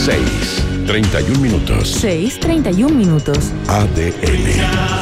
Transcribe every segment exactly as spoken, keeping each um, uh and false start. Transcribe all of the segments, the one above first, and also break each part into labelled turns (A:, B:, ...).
A: seis, treinta y un minutos.
B: seis, treinta y un minutos.
A: A D N.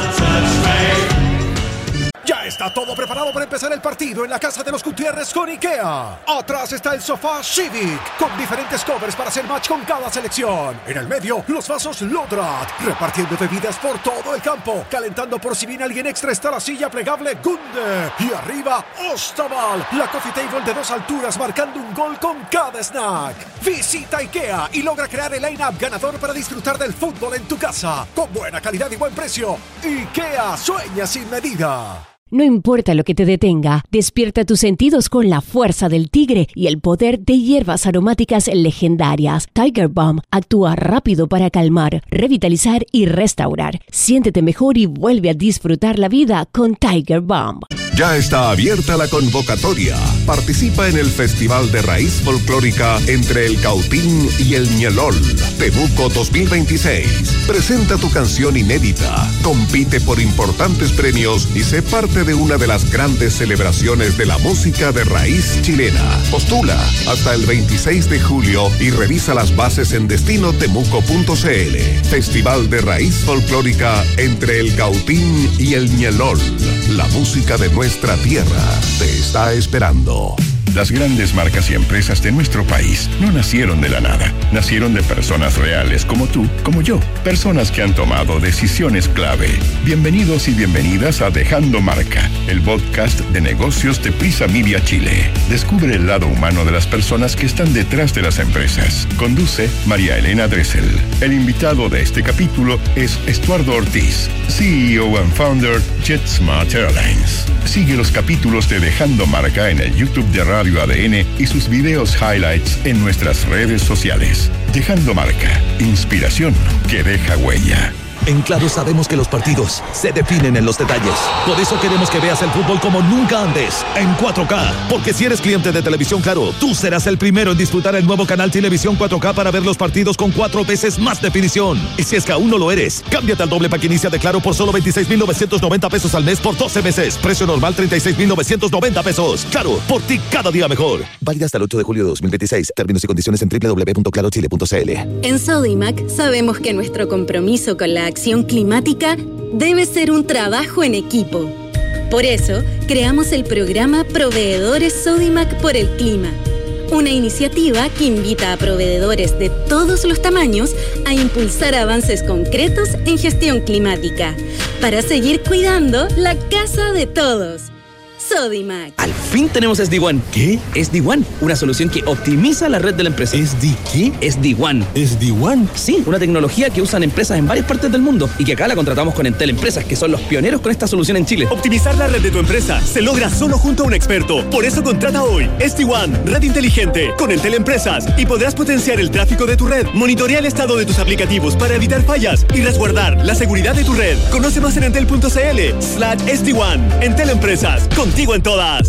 C: Ya está todo preparado para empezar el partido en la casa de los Gutiérrez con IKEA. Atrás está el sofá Civic, con diferentes covers para hacer match con cada selección. En el medio, los vasos Lodrat, repartiendo bebidas por todo el campo. Calentando por si viene alguien extra está la silla plegable Gunde. Y arriba, Ostaval, la coffee table de dos alturas marcando un gol con cada snack. Visita IKEA y logra crear el line-up ganador para disfrutar del fútbol en tu casa. Con buena calidad y buen precio. IKEA, sueña sin medida.
D: No importa lo que te detenga, despierta tus sentidos con la fuerza del tigre y el poder de hierbas aromáticas legendarias. Tiger Balm actúa rápido para calmar, revitalizar y restaurar. Siéntete mejor y vuelve a disfrutar la vida con Tiger Balm.
A: Ya está abierta la convocatoria. Participa en el Festival de Raíz Folclórica entre el Cautín y el Ñelol. Temuco dos mil veintiséis. Presenta tu canción inédita. Compite por importantes premios y sé parte de una de las grandes celebraciones de la música de raíz chilena. Postula hasta el veintiséis de julio y revisa las bases en destino temuco punto c l. Festival de Raíz Folclórica entre el Cautín y el Ñelol. La música de nuestra tierra te está esperando.
E: Las grandes marcas y empresas de nuestro país no nacieron de la nada. Nacieron de personas reales como tú, como yo. Personas que han tomado decisiones clave. Bienvenidos y bienvenidas a Dejando Marca, el podcast de negocios de Prisa Media Chile. Descubre el lado humano de las personas que están detrás de las empresas. Conduce María Elena Dressel. El invitado de este capítulo es Estuardo Ortiz, C E O and Founder JetSmart Airlines. Sigue los capítulos de Dejando Marca en el YouTube de Radio A D N y sus videos highlights en nuestras redes sociales. Dejando Marca, inspiración que deja huella.
F: En Claro sabemos que los partidos se definen en los detalles. Por eso queremos que veas el fútbol como nunca antes, en cuatro K. Porque si eres cliente de Televisión Claro, tú serás el primero en disfrutar el nuevo canal Televisión cuatro K para ver los partidos con cuatro veces más definición. Y si es que aún no lo eres, cámbiate al doble pack inicia de Claro por solo veintiséis mil novecientos noventa pesos al mes por doce meses. Precio normal treinta y seis mil novecientos noventa pesos. Claro, por ti cada día mejor. Válida hasta el ocho de julio de dos mil veintiséis. Términos y condiciones en doble u doble u doble u punto claro chile punto c l.
G: En Sodimac sabemos que nuestro compromiso con la acción climática debe ser un trabajo en equipo. Por eso, creamos el programa Proveedores Sodimac por el Clima, una iniciativa que invita a proveedores de todos los tamaños a impulsar avances concretos en gestión climática, para seguir cuidando la casa de todos. Sodimac.
H: Al fin tenemos S D One. ¿Qué? S D One, una solución que optimiza la red de la empresa.
F: ¿S D qué?
H: S D One.
F: ¿S D One?
H: Sí, una tecnología que usan empresas en varias partes del mundo y que acá la contratamos con Entel Empresas, que son los pioneros con esta solución en Chile.
I: Optimizar la red de tu empresa se logra solo junto a un experto. Por eso contrata hoy S D One, red inteligente, con Entel Empresas, y podrás potenciar el tráfico de tu red, monitorear el estado de tus aplicativos para evitar fallas y resguardar la seguridad de tu red. Conoce más en entel punto c l slash S D One. Entel Empresas, contigo en todas.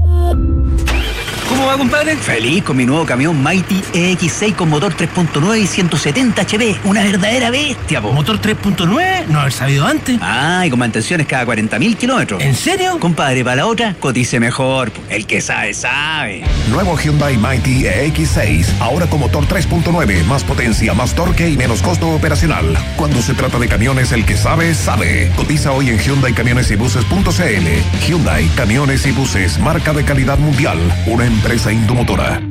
J: ¿Cómo va, compadre? Feliz con mi nuevo camión Mighty E X seis con motor tres punto nueve y ciento setenta H P. Una verdadera bestia, po.
K: ¿Motor tres punto nueve? No haber sabido antes.
J: Ah, y con mantenciones cada cuarenta mil kilómetros.
K: ¿En serio?
J: Compadre, para la otra, cotice mejor, po. El que sabe, sabe.
A: Nuevo Hyundai Mighty E X seis, ahora con motor tres punto nueve, más potencia, más torque y menos costo operacional. Cuando se trata de camiones, el que sabe, sabe. Cotiza hoy en Hyundai Camiones y Buses punto c l. Hyundai Camiones y Buses, marca de calidad mundial. Una empresa indomotora.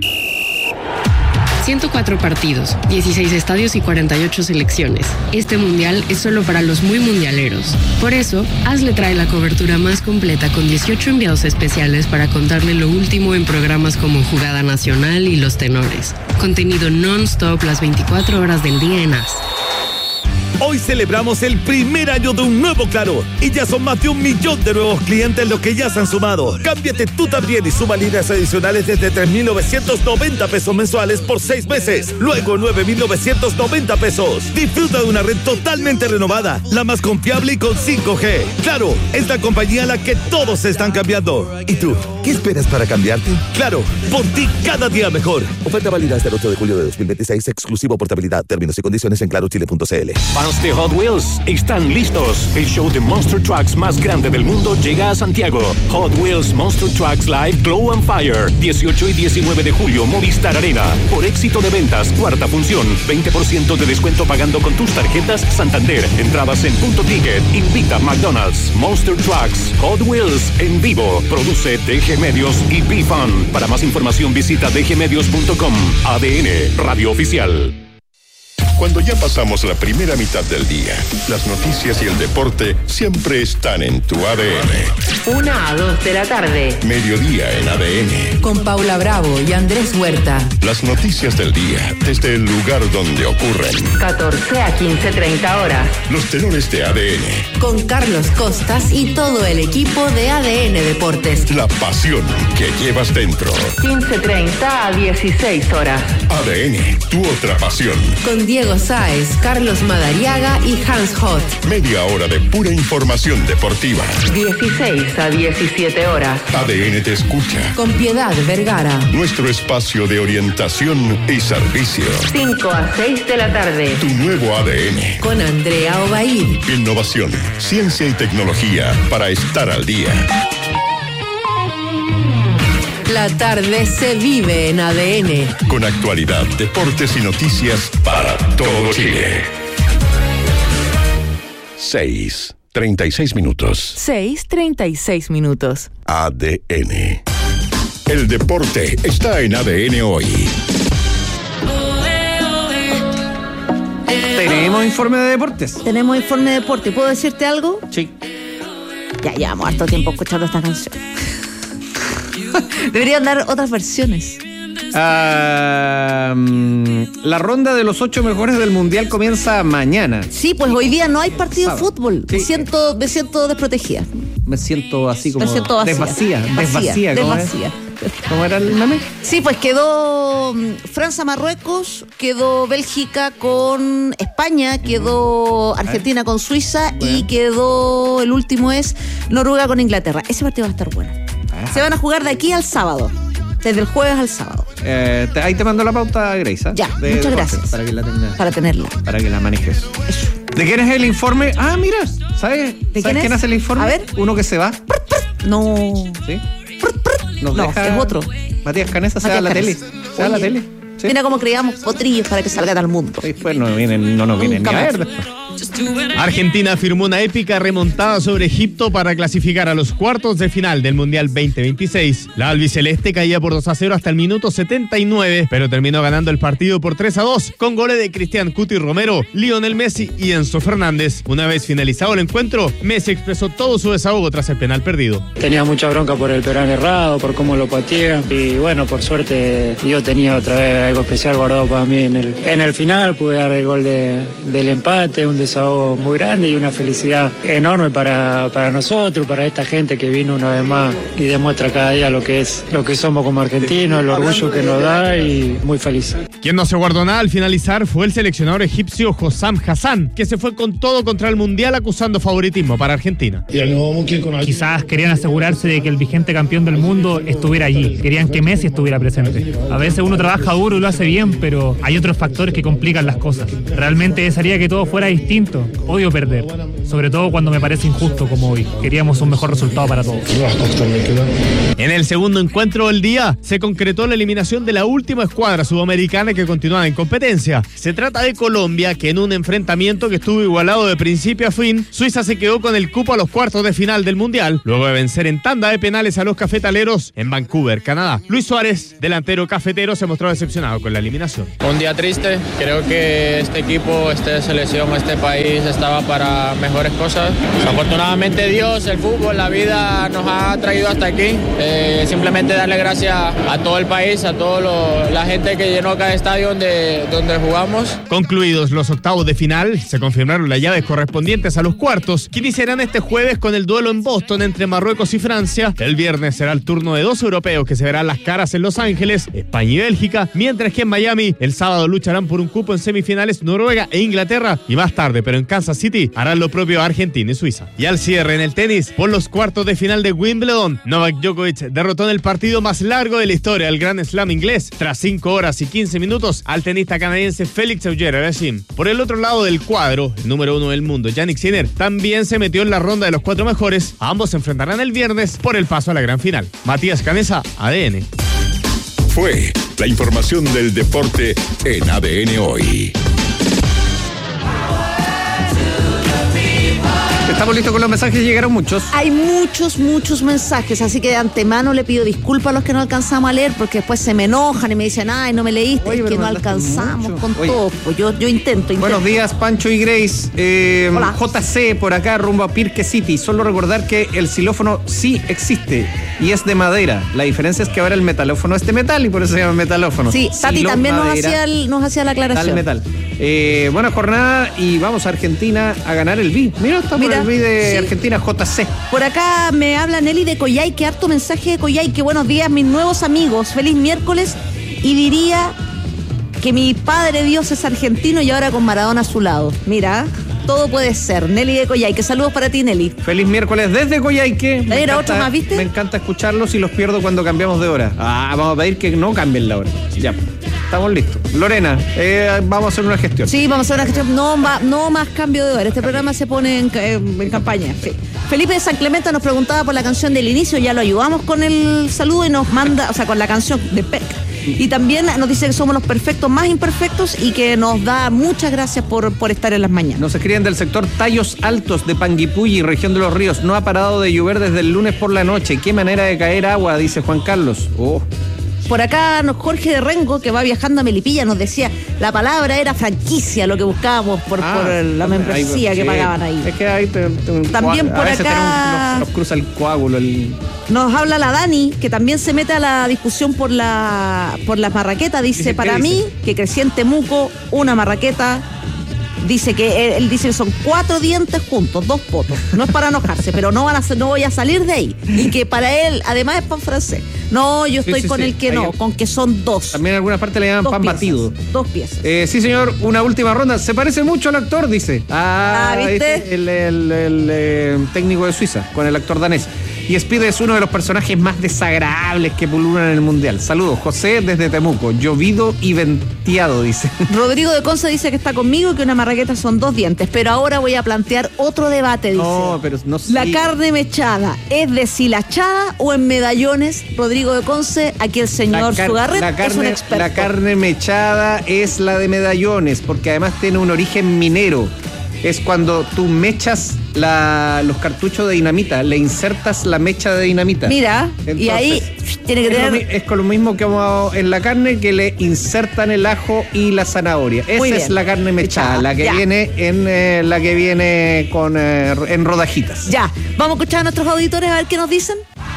L: ciento cuatro partidos, dieciséis estadios y cuarenta y ocho selecciones. Este mundial es solo para los muy mundialeros. Por eso, Hazle trae la cobertura más completa con dieciocho enviados especiales para contarle lo último en programas como Jugada Nacional y Los Tenores. Contenido non-stop las veinticuatro horas del día en A S.
F: Hoy celebramos el primer año de un nuevo Claro y ya son más de un millón de nuevos clientes los que ya se han sumado. Cámbiate tú también y suma líneas adicionales desde tres mil novecientos noventa pesos mensuales por seis meses. Luego nueve mil novecientos noventa pesos. Disfruta de una red totalmente renovada, la más confiable y con cinco G. Claro, es la compañía a la que todos se están cambiando. ¿Y tú? ¿Qué esperas para cambiarte? Claro, por ti cada día mejor. Oferta válida hasta el ocho de julio de dos mil veintiséis, exclusivo portabilidad. Términos y condiciones en claro chile punto c l.
M: Fans de Hot Wheels están listos. El show de Monster Trucks más grande del mundo llega a Santiago. Hot Wheels Monster Trucks Live Glow and Fire. dieciocho y diecinueve de julio, Movistar Arena. Por éxito de ventas, cuarta función. veinte por ciento de descuento pagando con tus tarjetas Santander. Entradas en Punto Ticket. Invita McDonald's. Monster Trucks Hot Wheels en vivo. Produce D G Medios y B-Fun. Para más información visita d g medios punto com. A D N, Radio Oficial.
E: Cuando ya pasamos la primera mitad del día, las noticias y el deporte siempre están en tu A D N.
B: Una a dos de la tarde.
E: Mediodía en A D N.
B: Con Paula Bravo y Andrés Huerta.
E: Las noticias del día desde el lugar donde ocurren.
B: catorce a quince treinta horas.
E: Los tenores de A D N.
B: Con Carlos Costas y todo el equipo de A D N Deportes.
E: La pasión que llevas dentro.
B: quince treinta a dieciséis horas.
E: A D N, tu otra pasión.
B: Con Diego Sáez, Carlos Madariaga y Hans Hot.
E: Media hora de pura información deportiva.
B: dieciséis a diecisiete horas.
E: A D N te escucha.
B: Con Piedad Vergara.
E: Nuestro espacio de orientación y servicio.
B: cinco a seis de la tarde.
E: Tu nuevo A D N.
B: Con Andrea Obaid.
E: Innovación, ciencia y tecnología para estar al día.
B: La tarde se vive en A D N.
E: Con actualidad, deportes y noticias para todo Chile. seis, treinta y seis minutos.
B: seis, treinta y seis minutos.
E: A D N. El deporte está en A D N hoy.
N: Tenemos informe de deportes.
O: Tenemos informe de deporte. ¿Puedo decirte algo?
N: Sí.
O: Ya llevamos harto tiempo escuchando esta canción. Deberían dar otras versiones.
N: Uh, la ronda de los ocho mejores del mundial comienza mañana.
O: Sí, pues hoy día no hay partido de fútbol.
N: Sí.
O: Me siento, me siento desprotegida.
N: Me siento así como
O: me siento vacía.
N: desvacía.
O: Vacía,
N: Desvacía. ¿Cómo,
O: desvacía.
N: ¿Cómo era el meme?
O: Sí, pues quedó Francia-Marruecos, quedó Bélgica con España, quedó Argentina con Suiza bueno. y quedó, el último es Noruega con Inglaterra. Ese partido va a estar bueno. Ajá. Se van a jugar de aquí al sábado. Desde el jueves al sábado.
N: Eh, te, ahí te mando la pauta, Grace. ¿eh?
O: Ya,
N: de,
O: muchas
N: de
O: gracias.
N: Para que la tengas.
O: Para tenerla.
N: Para que la manejes.
O: Eso.
N: ¿De quién es el informe? Ah, mira. ¿Sabes?
O: ¿De
N: ¿Sabes
O: quién,
N: quién hace el informe?
O: A ver.
N: Uno que se va.
O: No.
N: ¿Sí?
O: Nos no, deja... es otro.
N: Matías Canesa se va a la tele. Se va a la tele.
O: ¿Sí? Mira cómo creamos potrillos para que salgan al mundo.
N: Sí, pues no, vienen, no nos vienen ni a ver después.
P: Argentina firmó una épica remontada sobre Egipto para clasificar a los cuartos de final del Mundial veinte veintiséis. La albiceleste caía por dos a cero hasta el minuto setenta y nueve, pero terminó ganando el partido por tres a dos, con goles de Cristian Cuti Romero, Lionel Messi y Enzo Fernández. Una vez finalizado el encuentro, Messi expresó todo su desahogo tras el penal perdido.
Q: Tenía mucha bronca por el penal errado, por cómo lo pateé, y bueno, por suerte yo tenía otra vez algo especial guardado para mí en el, en el final. Pude dar el gol de, del empate, un desahogo muy grande y una felicidad enorme para, para nosotros, para esta gente que vino una vez más y demuestra cada día lo que es lo que somos como argentinos, el orgullo que nos da, y muy feliz.
P: Quien no se guardó nada al finalizar fue el seleccionador egipcio Hossam Hassan, que se fue con todo contra el Mundial acusando favoritismo para Argentina.
R: Quizás querían asegurarse de que el vigente campeón del mundo estuviera allí, querían que Messi estuviera presente. A veces uno trabaja duro y lo hace bien, pero hay otros factores que complican las cosas. Realmente desearía que todo fuera distinto. Odio perder, sobre todo cuando me parece injusto como hoy. Queríamos un mejor resultado para todos.
P: En el segundo encuentro del día se concretó la eliminación de la última escuadra sudamericana que continuaba en competencia. Se trata de Colombia, que en un enfrentamiento que estuvo igualado de principio a fin, Suiza se quedó con el cupo a los cuartos de final del Mundial, luego de vencer en tanda de penales a los cafetaleros en Vancouver, Canadá. Luis Suárez, delantero cafetero, se mostró decepcionado con la eliminación.
S: Un día triste, creo que este equipo, esta selección, este país estaba para mejores cosas. Afortunadamente Dios, el fútbol, la vida nos ha traído hasta aquí. Eh, simplemente darle gracias a todo el país, a toda la gente que llenó cada estadio donde, donde jugamos.
P: Concluidos los octavos de final, se confirmaron las llaves correspondientes a los cuartos, que iniciarán este jueves con el duelo en Boston entre Marruecos y Francia. El viernes será el turno de dos europeos que se verán las caras en Los Ángeles, España y Bélgica, mientras que en Miami el sábado lucharán por un cupo en semifinales Noruega e Inglaterra, y más tarde tarde, pero en Kansas City harán lo propio Argentina y Suiza. Y al cierre en el tenis, por los cuartos de final de Wimbledon, Novak Djokovic derrotó en el partido más largo de la historia del Grand Slam inglés, tras cinco horas y quince minutos, al tenista canadiense Félix Auger-Aliassime. Por el otro lado del cuadro, el número uno del mundo, Jannik Sinner, también se metió en la ronda de los cuatro mejores. Ambos se enfrentarán el viernes por el paso a la gran final. Matías Canesa, A D N.
E: Fue la información del deporte en A D N Hoy.
N: Estamos listos con los mensajes, llegaron muchos.
O: Hay muchos, muchos mensajes, así que de antemano le pido disculpas a los que no alcanzamos a leer, porque después se me enojan y me dicen, ay, no me leíste. Oye, es que no alcanzamos mucho. Con Oye. todo. Pues yo, yo intento, intento.
N: Buenos días, Pancho y Grace. Eh, Hola. J C por acá, rumbo a Pirque City. Solo recordar que el xilófono sí existe y es de madera. La diferencia es que ahora el metalófono es de metal y por eso se llama metalófono.
O: Sí, Tati Siló, también nos hacía, el, nos hacía la aclaración.
N: Metal, metal. Eh, buena jornada y vamos a Argentina a ganar el B I. Mira, está por Mira, el B I de sí. Argentina, J C.
O: Por acá me habla Nelly de Coyhaique, harto mensaje de Coyhaique. Buenos días, mis nuevos amigos. Feliz miércoles. Y diría que mi padre Dios es argentino y ahora con Maradona a su lado. Mira, todo puede ser. Nelly de Coyhaique. Saludos para ti, Nelly.
N: Feliz miércoles desde Coyhaique.
O: Me Era encanta, otro más, ¿viste?
N: Me encanta escucharlos y los pierdo cuando cambiamos de hora. Ah, vamos a pedir que no cambien la hora. Ya. Estamos listos. Lorena, eh, vamos a hacer una gestión.
O: Sí, vamos a hacer una gestión. No, va, no más cambio de hora. Este programa se pone en, en, en campaña. Sí. Felipe de San Clemente nos preguntaba por la canción del inicio. Ya lo ayudamos con el saludo y nos manda, o sea, con la canción de Peck. Y también nos dice que somos los perfectos más imperfectos y que nos da muchas gracias por, por estar en las mañanas.
N: Nos escriben del sector Tallos Altos de Panguipulli, región de los Ríos. No ha parado de llover desde el lunes por la noche. Qué manera de caer agua, dice Juan Carlos. Oh.
O: Por acá Jorge de Rengo, que va viajando a Melipilla, nos decía, la palabra era franquicia, lo que buscábamos por, ah, por la membresía ahí, que sí, pagaban ahí.
N: Es que ahí te, te,
O: también por acá
N: nos, nos cruza el coágulo. El...
O: Nos habla la Dani, que también se mete a la discusión por la por las marraquetas. Dice, dice para mí, dice? que crecí en Temuco, una marraqueta. Dice que él, él dice que son cuatro dientes juntos, dos potos. No es para enojarse, pero no van a no voy a salir de ahí. Y que para él, además es pan francés. No, yo estoy sí, sí, con sí. el que ahí no, con que son dos.
N: También en algunas partes le llaman dos pan piezas, batido.
O: Dos piezas.
N: Eh, sí, señor, una última ronda. Se parece mucho al actor, dice. Ah,
O: ah ¿viste?
N: Este, el, el, el, el técnico de Suiza, con el actor danés. Y Speed es uno de los personajes más desagradables que pululan en el mundial. Saludos, José desde Temuco. Llovido y venteado, dice.
O: Rodrigo de Conce dice que está conmigo y que una marraqueta son dos dientes. Pero ahora voy a plantear otro debate, dice.
N: No, pero no sé.
O: La carne mechada, ¿es deshilachada o en medallones? Rodrigo de Conce, aquí el señor Sugarret es un experto.
N: La carne mechada es la de medallones, porque además tiene un origen minero. Es cuando tú mechas la, los cartuchos de dinamita, le insertas la mecha de dinamita.
O: Mira, entonces, y ahí tiene que
N: es
O: tener...
N: Lo, es con lo mismo que en la carne, que le insertan el ajo y la zanahoria. Esa es la carne mechada, mechada. la que ya. viene en eh, la que viene con eh, en rodajitas.
O: Ya, vamos a escuchar a nuestros auditores a ver qué nos dicen.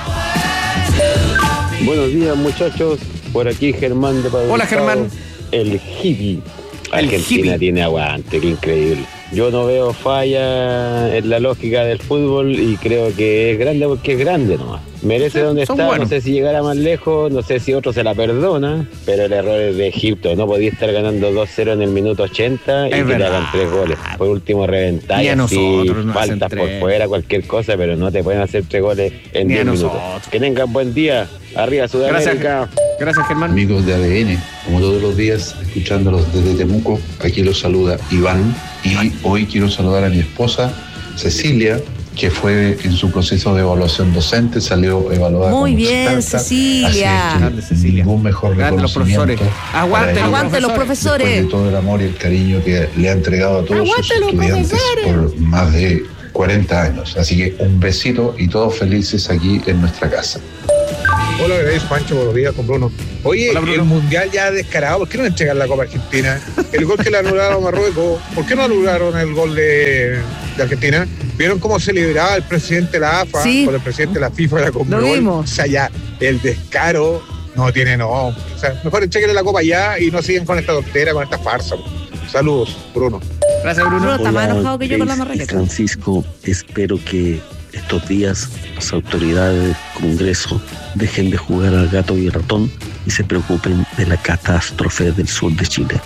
T: Buenos días, muchachos. Por aquí Germán de Padre.
N: Hola, Germán.
T: El hippie. Argentina tiene aguante, qué increíble. Yo no veo falla en la lógica del fútbol y creo que es grande porque es grande nomás. Merece sí, donde está, buenos. No sé si llegará más lejos, no sé si otro se la perdona, pero el error es de Egipto. No podía estar ganando dos cero en el minuto ochenta y es que le hagan tres goles. Por último reventar y así, faltas por fuera, cualquier cosa, pero no te pueden hacer tres goles en diez minutos. Que tengan buen día. Arriba Sudamérica.
N: Gracias, Gracias, Germán.
U: Amigos de A D N, como todos los días, escuchándolos desde Temuco, aquí los saluda Iván. Y hoy quiero saludar a mi esposa, Cecilia, que fue en su proceso de evaluación docente, salió evaluada
O: muy bien, experta, Cecilia.
U: Así es que Cecilia. Ningún mejor reconocimiento.
N: Los aguante, aguante los profesores.
U: Después de todo el amor y el cariño que le ha entregado a todos aguante sus estudiantes por más de cuarenta años. Así que un besito y todos felices aquí en nuestra casa.
V: Hola, Grace, Pancho, buenos días con Bruno. Oye, Hola, Bruno. El Mundial ya descarado, ¿por qué no entregan la Copa Argentina? El gol que le anularon a Marruecos, ¿por qué no anularon el gol de, de Argentina? ¿Vieron cómo se libraba el presidente de la A F A sí. con el presidente de la FIFA de la Conmebol? O sea, ya el descaro no tiene no. O sea, mejor entreguen la Copa ya y no siguen con esta tontera, con esta farsa. Saludos, Bruno.
N: Gracias, Bruno.
O: Bruno está más enojado que yo con la marraqueta.
W: Francisco, espero que estos días las autoridades del Congreso dejen de jugar al gato y ratón y se preocupen de la catástrofe del sur de Chile.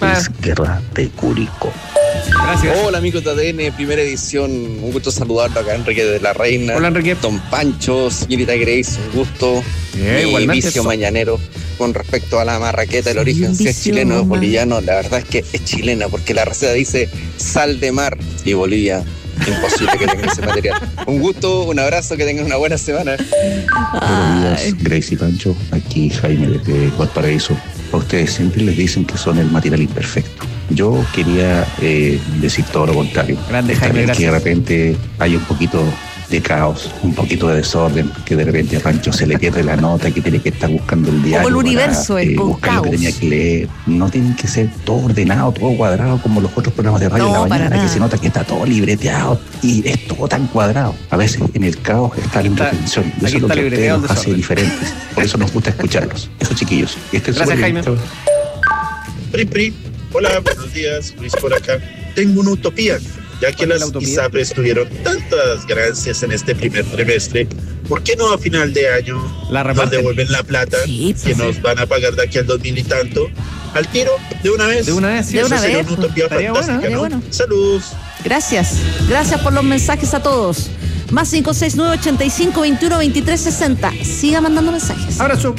N: Hola.
W: Guerra de Curicó.
N: Gracias.
C: Hola amigos de A D N, primera edición. Un gusto saludarlo acá, Enrique de la Reina.
N: Hola Enrique.
C: Don Pancho, señorita Grace, un gusto.
N: Bien,
C: Mi
N: igualmente
C: vicio
N: so-
C: mañanero con respecto a la marraqueta, el origen, si es chileno o es boliviano, la verdad es que es chilena, porque la receta dice sal de mar y Bolivia. Imposible que tengan ese material. Un gusto, un abrazo, que tengan una buena semana.
W: Buenos días, Grace y Pancho. Aquí Jaime desde Valparaíso. A ustedes siempre les dicen que son el material imperfecto. Yo quería eh, decir todo lo contrario.
N: Grande,
W: Está
N: Jaime,
W: bien que de
N: gracias.
W: repente hay un poquito de caos, un poquito de desorden, que de repente a Pancho se le pierde la nota, que tiene que estar buscando el diario.
O: el
W: para,
O: universo, el
W: eh,
O: con
W: buscar lo que
O: caos.
W: tenía que leer. No tienen que ser todo ordenado, todo cuadrado, como los otros programas de radio
O: No,
W: en la
O: para
W: mañana, que
O: nada.
W: se nota que está todo libreteado y es todo tan cuadrado. A veces en el caos está la imperfección. Y
N: aquí
W: eso es lo
N: está
W: que a ustedes
N: libreteado el
W: los hace
N: desorden.
W: diferentes. Por eso nos gusta escucharlos. Eso, chiquillos. Que estén
N: Gracias,
W: súper bien.
N: Jaime.
D: Pri, pri. Hola, buenos días, Luis por acá. Tengo una utopía, ya que las ISAPRES tuvieron tantas ganancias en este primer trimestre. ¿Por qué no a final de año
N: La
D: nos
N: reparten.
D: devuelven la plata
O: Sí, pues
D: que
O: sí.
D: nos van a pagar de aquí al dos mil y tanto? Al tiro, de una vez.
N: De una vez, sí.
O: De
D: Esa
O: una
D: sería
O: vez,
D: una utopía
N: estaría bueno,
D: fantástica,
O: estaría
D: ¿no?
O: bueno.
D: Saludos.
O: Gracias. Gracias por los mensajes a todos. Más cinco seis nueve, ochenta y cinco, veintiuno, veintitrés, sesenta. Siga mandando mensajes.
N: Abrazo.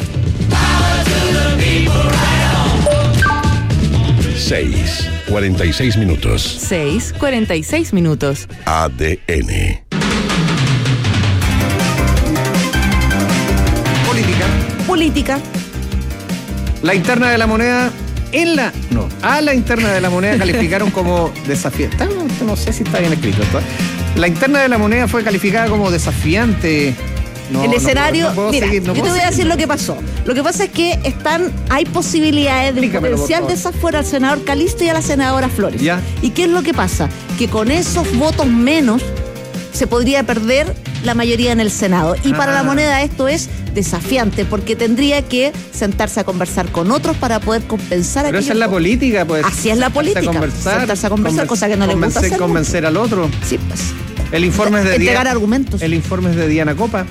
A: seis, cuarenta y seis minutos.
B: seis, cuarenta y seis minutos.
A: A D N.
N: Política.
O: Política.
N: La interna de la moneda en la... No, a la interna de la moneda calificaron como desafiante. No, no sé si está bien escrito esto. ¿eh? La interna de la moneda fue calificada como desafiante. No,
O: el
N: no
O: escenario,
N: puedo- no puedo
O: mira,
N: seguir, no
O: yo te
N: puedo
O: voy a
N: seguir.
O: decir lo que pasó. Lo que pasa es que están, hay posibilidades de un
N: Explícamelo, por
O: potencial
N: favor.
O: desafuero al senador Calisto y a la senadora Flores.
N: Ya.
O: ¿Y qué es lo que pasa? Que con esos votos menos se podría perder la mayoría en el Senado. Y para
N: Ah.
O: la moneda esto es desafiante, porque tendría que sentarse a conversar con otros para poder compensar
N: Pero esa
O: aquellos
N: es la
O: votos.
N: política, pues.
O: Así es la política.
N: Sentarse a conversar,
O: Sentarse a conversar, cosa que no le gusta
N: convencer,
O: hacer
N: convencer al otro.
O: Sí, pues.
N: El informe es de
O: Entregar
N: Dia-
O: argumentos.
N: El informe es de Diana Copa.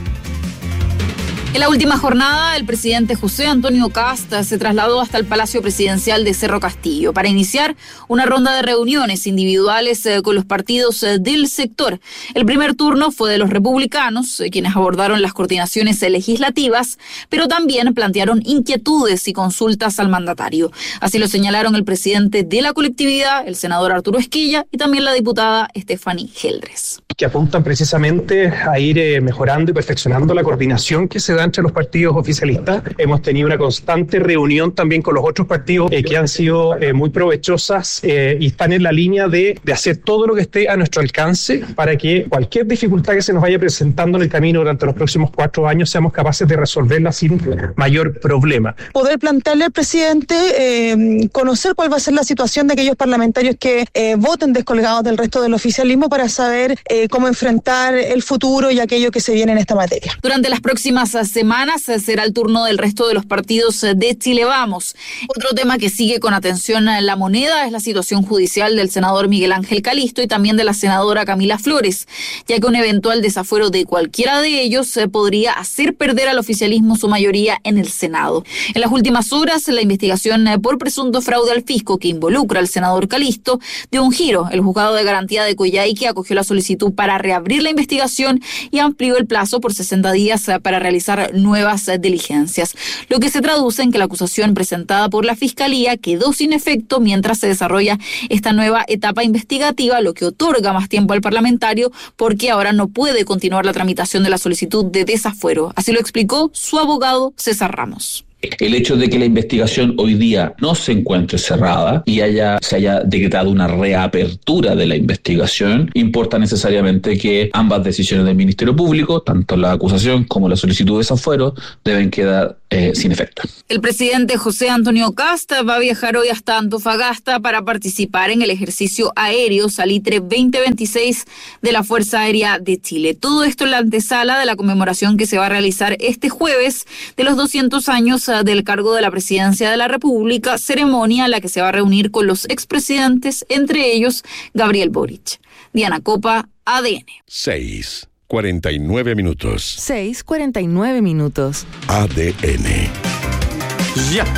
G: En la última jornada, el presidente José Antonio Kast se trasladó hasta el Palacio Presidencial de Cerro Castillo para iniciar una ronda de reuniones individuales eh, con los partidos eh, del sector. El primer turno fue de los republicanos, eh, quienes abordaron las coordinaciones eh, legislativas, pero también plantearon inquietudes y consultas al mandatario. Así lo señalaron el presidente de la colectividad, el senador Arturo Esquilla, y también la diputada Stephanie Geldres.
X: Que apuntan precisamente a ir eh, mejorando y perfeccionando la coordinación que se da entre los partidos oficialistas. Hemos tenido una constante reunión también con los otros partidos eh, que han sido eh, muy provechosas eh, y están en la línea de, de hacer todo lo que esté a nuestro alcance para que cualquier dificultad que se nos vaya presentando en el camino durante los próximos cuatro años seamos capaces de resolverla sin mayor problema.
Y: Poder plantearle al presidente, eh, conocer cuál va a ser la situación de aquellos parlamentarios que eh, voten descolgados del resto del oficialismo para saber eh, cómo enfrentar el futuro y aquello que se viene en esta materia.
G: Durante las próximas semanas será el turno del resto de los partidos de Chile Vamos. Otro tema que sigue con atención en la moneda es la situación judicial del senador Miguel Ángel Calisto y también de la senadora Camila Flores, ya que un eventual desafuero de cualquiera de ellos podría hacer perder al oficialismo su mayoría en el Senado. En las últimas horas, la investigación por presunto fraude al fisco que involucra al senador Calisto dio un giro. El juzgado de garantía de Coyhaique acogió la solicitud para reabrir la investigación y amplió el plazo por sesenta días para realizar nuevas diligencias, lo que se traduce en que la acusación presentada por la Fiscalía quedó sin efecto mientras se desarrolla esta nueva etapa investigativa, lo que otorga más tiempo al parlamentario porque ahora no puede continuar la tramitación de la solicitud de desafuero. Así lo explicó su abogado César Ramos.
Z: El hecho de que la investigación hoy día no se encuentre cerrada y haya, se haya decretado una reapertura de la investigación, importa necesariamente que ambas decisiones del Ministerio Público, tanto la acusación como la solicitud de desafuero, deben quedar eh, sin efecto.
G: El presidente José Antonio Kast va a viajar hoy hasta Antofagasta para participar en el ejercicio aéreo Salitre veinte veintiséis de la Fuerza Aérea de Chile. Todo esto en la antesala de la conmemoración que se va a realizar este jueves de los doscientos años del cargo de la presidencia de la República, ceremonia en la que se va a reunir con los expresidentes, entre ellos Gabriel Boric. Diana Copa, A D N.
A: seis, cuarenta y nueve minutos.
B: seis, cuarenta y nueve minutos.
A: A D N.
N: Ya.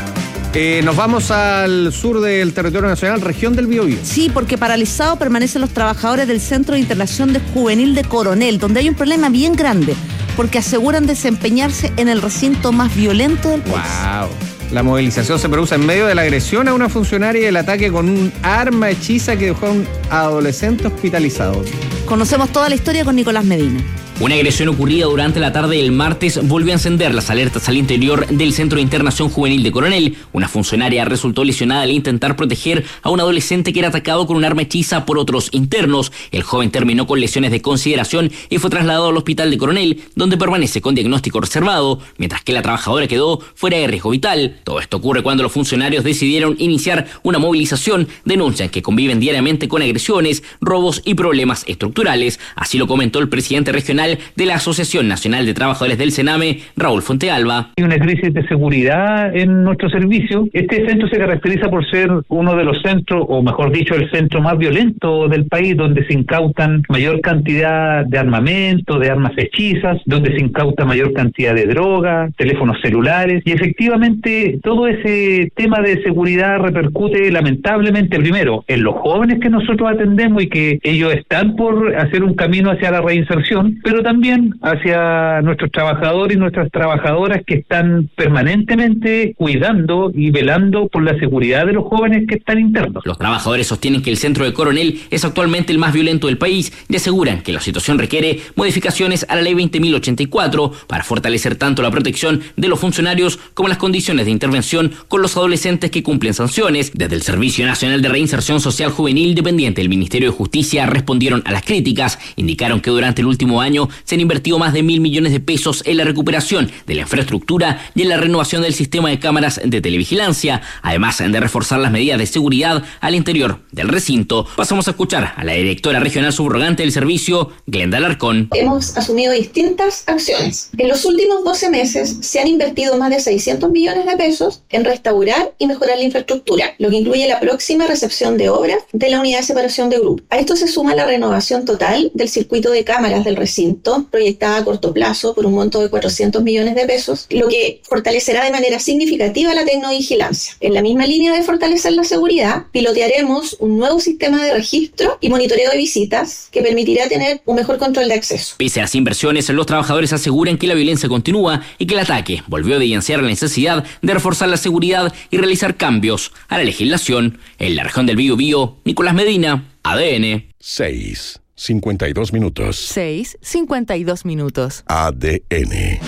N: Eh, nos vamos al sur del territorio nacional, región del Biobío.
O: Sí, porque paralizados permanecen los trabajadores del Centro de Internación de Juvenil de Coronel, donde hay un problema bien grande, porque aseguran desempeñarse en el recinto más violento del país.
N: Wow. La movilización se produce en medio de la agresión a una funcionaria y el ataque con un arma hechiza que dejó a un adolescente hospitalizado.
O: Conocemos toda la historia con Nicolás Medina.
F: Una agresión ocurrida durante la tarde del martes volvió a encender las alertas al interior del Centro de Internación Juvenil de Coronel. Una funcionaria resultó lesionada al intentar proteger a un adolescente que era atacado con un arma hechiza por otros internos. El joven terminó con lesiones de consideración y fue trasladado al hospital de Coronel, donde permanece con diagnóstico reservado, mientras que la trabajadora quedó fuera de riesgo vital. Todo esto ocurre cuando los funcionarios decidieron iniciar una movilización. Denuncian que conviven diariamente con agresiones, robos y problemas estructurales. Así lo comentó el presidente regional de la Asociación Nacional de Trabajadores del Sename, Raúl Fontealba.
H: Hay una crisis de seguridad en nuestro servicio. Este centro se caracteriza por ser uno de los centros, o mejor dicho, el centro más violento del país, donde se incautan mayor cantidad de armamento, de armas hechizas, donde se incauta mayor cantidad de droga, teléfonos celulares, y efectivamente todo ese tema de seguridad repercute lamentablemente primero en los jóvenes que nosotros atendemos y que ellos están por hacer un camino hacia la reinserción, pero también hacia nuestros trabajadores y nuestras trabajadoras que están permanentemente cuidando y velando por la seguridad de los jóvenes que están internos.
F: Los trabajadores sostienen que el centro de Coronel es actualmente el más violento del país y aseguran que la situación requiere modificaciones a la ley veinte mil ochenta y cuatro para fortalecer tanto la protección de los funcionarios como las condiciones de intervención con los adolescentes que cumplen sanciones. Desde el Servicio Nacional de Reinserción Social Juvenil dependiente del Ministerio de Justicia respondieron a las críticas. Indicaron que durante el último año se han invertido más de mil millones de pesos en la recuperación de la infraestructura y en la renovación del sistema de cámaras de televigilancia, además de reforzar las medidas de seguridad al interior del recinto. Pasamos a escuchar a la directora regional subrogante del servicio, Glenda Alarcón.
I: Hemos asumido distintas acciones. En los últimos doce meses se han invertido más de seiscientos millones de pesos en restaurar y mejorar la infraestructura, lo que incluye la próxima recepción de obras de la unidad de separación de grupos. A esto se suma la renovación total del circuito de cámaras del recinto, proyectada a corto plazo por un monto de cuatrocientos millones de pesos, lo que fortalecerá de manera significativa la tecnovigilancia. En la misma línea de fortalecer la seguridad, pilotearemos un nuevo sistema de registro y monitoreo de visitas que permitirá tener un mejor control de acceso.
F: Pese a las inversiones, los trabajadores aseguran que la violencia continúa y que el ataque volvió a evidenciar la necesidad de reforzar la seguridad y realizar cambios a la legislación. En la región del Biobío, Nicolás Medina, A D N.
A: seis, cincuenta y dos minutos.
B: seis, cincuenta y dos minutos.
A: A D N.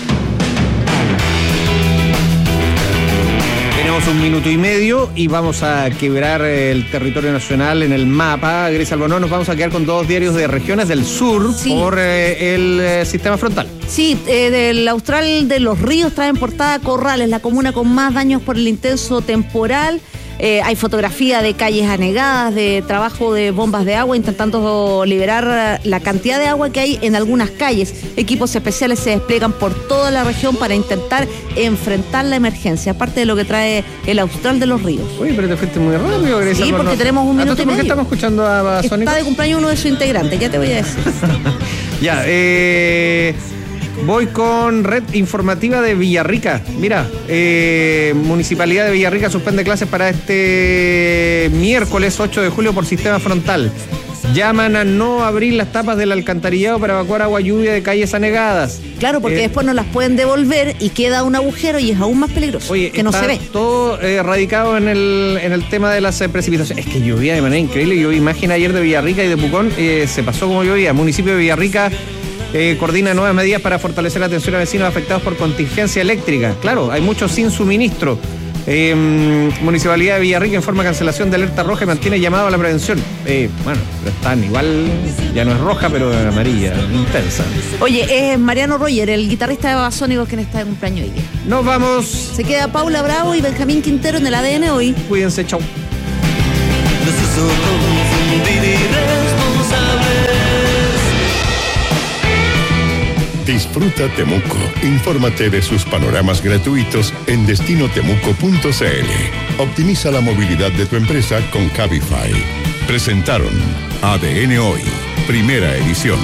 N: Tenemos un minuto y medio y vamos a quebrar el territorio nacional en el mapa. Grecia Albonó, nos vamos a quedar con dos diarios de regiones del sur, sí, por eh, el eh, sistema frontal.
O: Sí, eh, del Austral de los Ríos trae en portada Corrales, la comuna con más daños por el intenso temporal. Eh, hay fotografía de calles anegadas, de trabajo de bombas de agua intentando liberar la cantidad de agua que hay en algunas calles. Equipos especiales se despliegan por toda la región para intentar enfrentar la emergencia, aparte de lo que trae el Austral de los Ríos.
N: Uy, pero te fuiste muy rápido, Grecia.
O: Sí, porque no... tenemos un minuto y medio.
N: ¿Por qué estamos escuchando a Sónico?
O: Está de cumpleaños uno de sus integrantes, ya te voy a decir.
N: Ya, eh... voy con red informativa de Villarrica. Mira, eh, Municipalidad de Villarrica suspende clases para este miércoles ocho de julio por sistema frontal. Llaman a no abrir las tapas del alcantarillado para evacuar agua lluvia de calles anegadas.
O: Claro, porque eh, después no las pueden devolver y queda un agujero y es aún más peligroso.
N: Oye,
O: que no se ve.
N: Todo eh, radicado en el, en el tema de las eh, precipitaciones. Es que llovía de manera increíble. Yo vi imagen ayer de Villarrica y de Pucón. Eh, se pasó como llovía. Municipio de Villarrica Eh, coordina nuevas medidas para fortalecer la atención a vecinos afectados por contingencia eléctrica. Claro, hay muchos sin suministro. Eh, Municipalidad de Villarrica informa cancelación de alerta roja y mantiene llamado a la prevención. Eh, bueno, pero están igual, ya no es roja, pero es amarilla, intensa.
O: Oye, es Mariano Roger, el guitarrista de Babasónicos, quien está de cumpleaños hoy.
N: Nos vamos.
O: Se queda Paula Bravo y Benjamín Quintero en el A D N hoy.
N: Cuídense, chau.
A: Disfruta Temuco. Infórmate de sus panoramas gratuitos en destino temuco punto c l. Optimiza la movilidad de tu empresa con Cabify. Presentaron A D N Hoy, primera edición.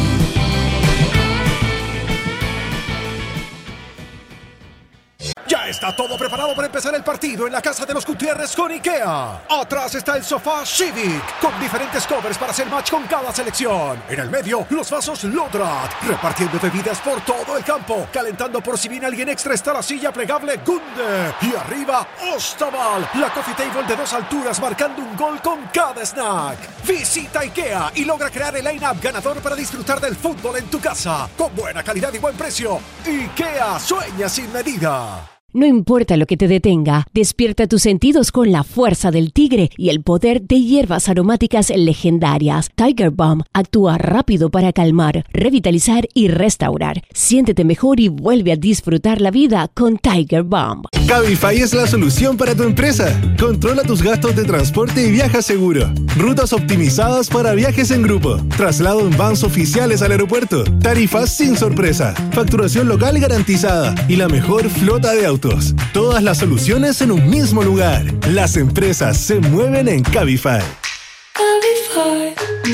J: Ya está todo preparado para empezar el partido. partido en la casa de los Gutiérrez con IKEA. Atrás está el sofá Civic, con diferentes covers para hacer match con cada selección. En el medio, los vasos Lodrat, repartiendo bebidas por todo el campo, calentando por si viene alguien extra está la silla plegable Gunde. Y arriba, Ostaval, la coffee table de dos alturas marcando un gol con cada snack. Visita IKEA y logra crear el line-up ganador para disfrutar del fútbol en tu casa, con buena calidad y buen precio. IKEA, sueña sin medida.
K: No importa lo que te detenga, despierta tus sentidos con la fuerza del tigre y el poder de hierbas aromáticas legendarias. Tiger Balm actúa rápido para calmar, revitalizar y restaurar. Siéntete mejor y vuelve a disfrutar la vida con Tiger Balm.
L: Cabify es la solución para tu empresa. Controla tus gastos de transporte y viaja seguro. Rutas optimizadas para viajes en grupo. Traslado en vans oficiales al aeropuerto. Tarifas sin sorpresa. Facturación local garantizada. Y la mejor flota de autos. Todas las soluciones en un mismo lugar. Las empresas se mueven en Cabify.
K: Cabify.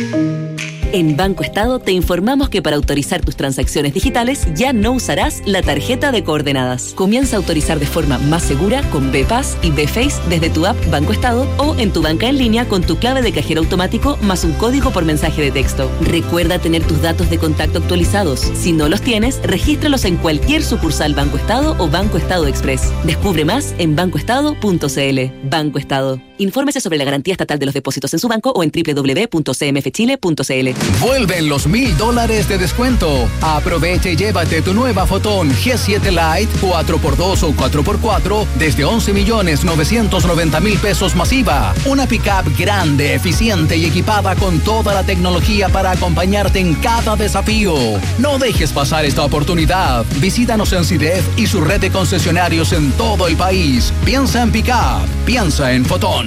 K: En Banco Estado te informamos que para autorizar tus transacciones digitales ya no usarás la tarjeta de coordenadas. Comienza a autorizar de forma más segura con B-Pass y B-Face desde tu app Banco Estado o en tu banca en línea con tu clave de cajero automático más un código por mensaje de texto. Recuerda tener tus datos de contacto actualizados. Si no los tienes, regístralos en cualquier sucursal Banco Estado o Banco Estado Express. Descubre más en banco estado punto c l. Banco Estado. Infórmese sobre la garantía estatal de los depósitos en su banco o en doble u doble u doble u punto c m f chile punto c l.
M: Vuelven los mil dólares de descuento. Aprovecha y llévate tu nueva Fotón G siete Lite cuatro por dos o cuatro por cuatro desde once millones novecientos noventa mil pesos masiva. Una pickup grande, eficiente y equipada con toda la tecnología para acompañarte en cada desafío. No dejes pasar esta oportunidad. Visítanos en C I D E F y su red de concesionarios en todo el país. Piensa en pickup. Piensa en Fotón.